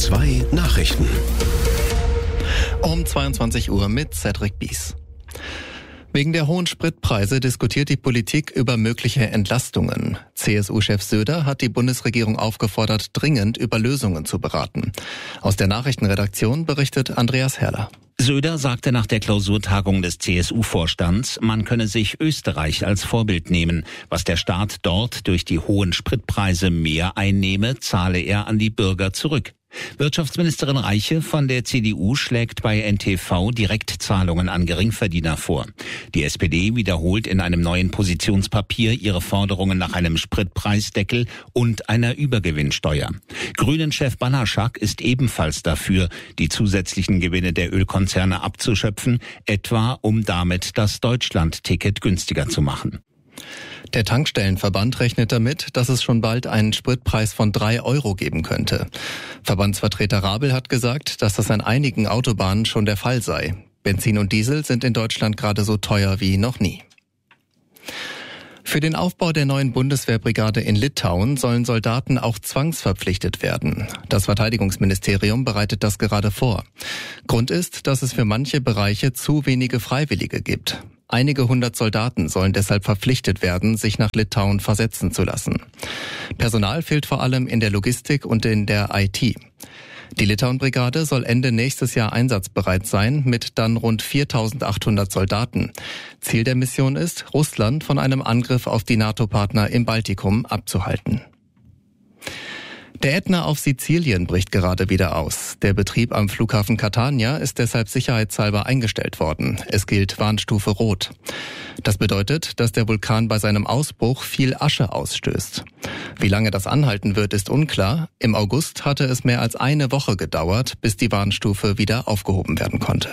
2 Nachrichten. Um 22 Uhr mit Cedric Bies. Wegen der hohen Spritpreise diskutiert die Politik über mögliche Entlastungen. CSU-Chef Söder hat die Bundesregierung aufgefordert, dringend über Lösungen zu beraten. Aus der Nachrichtenredaktion berichtet Andreas Herrler. Söder sagte nach der Klausurtagung des CSU-Vorstands, man könne sich Österreich als Vorbild nehmen. Was der Staat dort durch die hohen Spritpreise mehr einnehme, zahle er an die Bürger zurück. Wirtschaftsministerin Reiche von der CDU schlägt bei NTV Direktzahlungen an Geringverdiener vor. Die SPD wiederholt in einem neuen Positionspapier ihre Forderungen nach einem Spritpreisdeckel und einer Übergewinnsteuer. Grünen-Chef Banaschak ist ebenfalls dafür, die zusätzlichen Gewinne der Ölkonzerne abzuschöpfen, etwa um damit das Deutschland-Ticket günstiger zu machen. Der Tankstellenverband rechnet damit, dass es schon bald einen Spritpreis von 3 Euro geben könnte. Verbandsvertreter Rabel hat gesagt, dass das an einigen Autobahnen schon der Fall sei. Benzin und Diesel sind in Deutschland gerade so teuer wie noch nie. Für den Aufbau der neuen Bundeswehrbrigade in Litauen sollen Soldaten auch zwangsverpflichtet werden. Das Verteidigungsministerium bereitet das gerade vor. Grund ist, dass es für manche Bereiche zu wenige Freiwillige gibt. Einige 100 Soldaten sollen deshalb verpflichtet werden, sich nach Litauen versetzen zu lassen. Personal fehlt vor allem in der Logistik und in der IT. Die Litauen-Brigade soll Ende nächstes Jahr einsatzbereit sein, mit dann rund 4.800 Soldaten. Ziel der Mission ist, Russland von einem Angriff auf die NATO-Partner im Baltikum abzuhalten. Der Ätna auf Sizilien bricht gerade wieder aus. Der Betrieb am Flughafen Catania ist deshalb sicherheitshalber eingestellt worden. Es gilt Warnstufe Rot. Das bedeutet, dass der Vulkan bei seinem Ausbruch viel Asche ausstößt. Wie lange das anhalten wird, ist unklar. Im August hatte es mehr als eine Woche gedauert, bis die Warnstufe wieder aufgehoben werden konnte.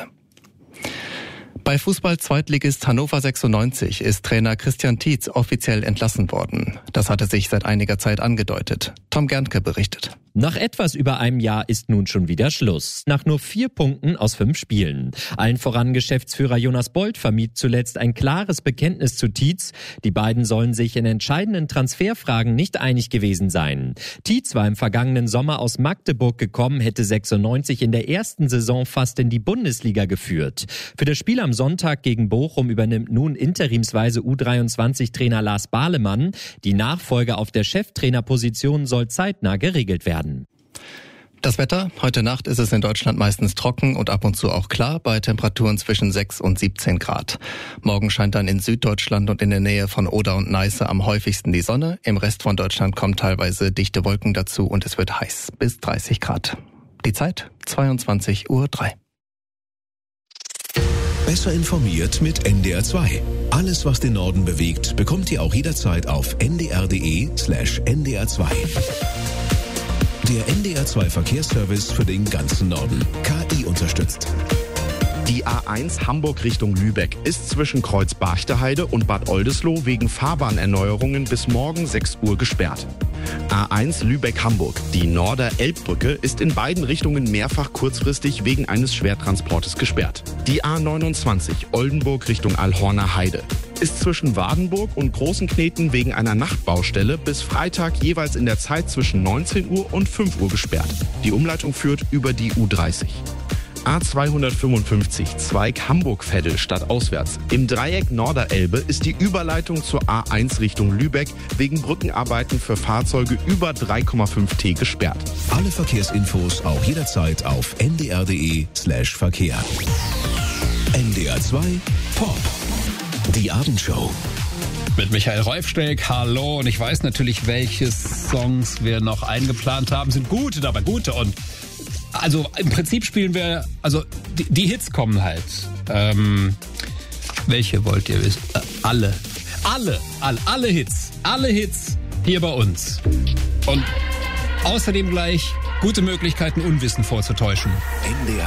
Bei Fußball-Zweitligist Hannover 96 ist Trainer Christian Tietz offiziell entlassen worden. Das hatte sich seit einiger Zeit angedeutet. Tom Gerntke berichtet. Nach etwas über einem Jahr ist nun schon wieder Schluss. Nach nur 4 Punkten aus 5 Spielen. Allen voran Geschäftsführer Jonas Bold vermied zuletzt ein klares Bekenntnis zu Tietz. Die beiden sollen sich in entscheidenden Transferfragen nicht einig gewesen sein. Tietz war im vergangenen Sommer aus Magdeburg gekommen, hätte 96 in der ersten Saison fast in die Bundesliga geführt. Für das Spiel am Sonntag gegen Bochum übernimmt nun interimsweise U23-Trainer Lars Bahlemann. Die Nachfolge auf der Cheftrainerposition soll zeitnah geregelt werden. Das Wetter. Heute Nacht ist es in Deutschland meistens trocken und ab und zu auch klar bei Temperaturen zwischen 6 und 17 Grad. Morgen scheint dann in Süddeutschland und in der Nähe von Oder und Neiße am häufigsten die Sonne. Im Rest von Deutschland kommen teilweise dichte Wolken dazu und es wird heiß bis 30 Grad. Die Zeit 22:03 Uhr. Besser informiert mit NDR 2. Alles, was den Norden bewegt, bekommt ihr auch jederzeit auf ndr.de/ndr2. Der NDR 2 Verkehrsservice für den ganzen Norden. KI unterstützt. Die A1 Hamburg Richtung Lübeck ist zwischen Kreuz Barchteheide und Bad Oldesloe wegen Fahrbahnerneuerungen bis morgen 6 Uhr gesperrt. A1 Lübeck-Hamburg. Die Norder-Elbbrücke ist in beiden Richtungen mehrfach kurzfristig wegen eines Schwertransportes gesperrt. Die A29 Oldenburg Richtung Alhorner Heide ist zwischen Wadenburg und Großenkneten wegen einer Nachtbaustelle bis Freitag jeweils in der Zeit zwischen 19 Uhr und 5 Uhr gesperrt. Die Umleitung führt über die U30. A255 Zweig Hamburg-Veddel stadtauswärts. Im Dreieck Norderelbe ist die Überleitung zur A1 Richtung Lübeck wegen Brückenarbeiten für Fahrzeuge über 3,5 T gesperrt. Alle Verkehrsinfos auch jederzeit auf ndr.de/Verkehr. NDR 2 Pop. Die Abendshow. Mit Michael Reufsteig, hallo. Und ich weiß natürlich, welche Songs wir noch eingeplant haben. Sind gute dabei, gute. Und also im Prinzip spielen wir, also die Hits kommen halt. Welche wollt ihr wissen? Alle Hits. Alle Hits hier bei uns. Und außerdem gleich gute Möglichkeiten, Unwissen vorzutäuschen. NDR